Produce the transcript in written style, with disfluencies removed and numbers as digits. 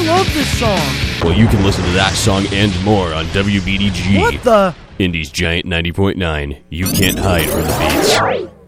love this song. Well, you can listen to that song and more on WBDG. What the? Indy's Giant 90.9. You can't hide from the beats.